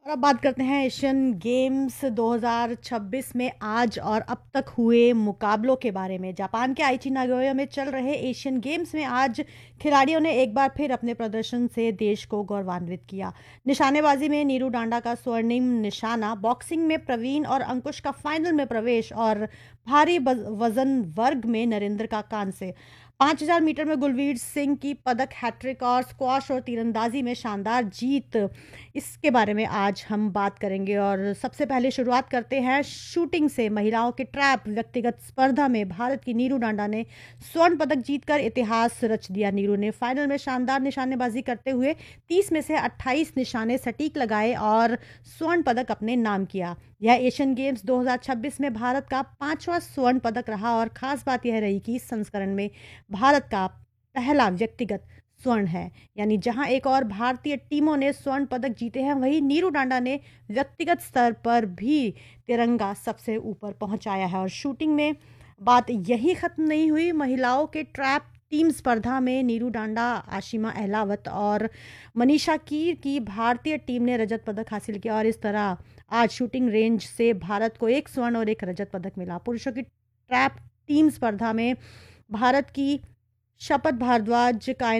और अब बात करते हैं एशियन गेम्स 2026 में आज और अब तक हुए मुकाबलों के बारे में। जापान के आइची नागोया में चल रहे एशियन गेम्स में आज खिलाड़ियों ने एक बार फिर अपने प्रदर्शन से देश को गौरवान्वित किया। निशानेबाजी में नीरू डांडा का स्वर्णिम निशाना, बॉक्सिंग में प्रवीण और अंकुश का फाइनल में प्रवेश और भारी वजन वर्ग में नरेंद्र का कांस्य। 5000 मीटर में गुलवीर सिंह की पदक हैट्रिक और स्क्वाश और तीरंदाजी में शानदार जीत, इसके बारे में आज हम बात करेंगे। और सबसे पहले शुरुआत करते हैं शूटिंग से। महिलाओं के ट्रैप व्यक्तिगत स्पर्धा में भारत की नीरू डांडा ने स्वर्ण पदक जीतकर इतिहास रच दिया। नीरू ने फाइनल में शानदार निशानेबाजी करते हुए 30 में से 28 निशाने सटीक लगाए और स्वर्ण पदक अपने नाम किया। यह एशियन गेम्स 2026 में भारत का 5वां स्वर्ण पदक रहा और खास बात यह रही कि इस संस्करण में भारत का पहला व्यक्तिगत स्वर्ण है। यानी जहां एक और भारतीय टीमों ने स्वर्ण पदक जीते हैं, वहीं नीरू डांडा ने व्यक्तिगत स्तर पर भी तिरंगा सबसे ऊपर पहुंचाया है। और शूटिंग में बात यही खत्म नहीं हुई। महिलाओं के ट्रैप टीम स्पर्धा में नीरू डांडा, आशिमा अहलावत और मनीषा कीर की भारतीय टीम ने रजत पदक हासिल किया और इस तरह आज शूटिंग रेंज से भारत को एक स्वर्ण और एक रजत पदक मिला। पुरुषों की ट्रैप टीम स्पर्धा में भारत की शपथ भारद्वाज,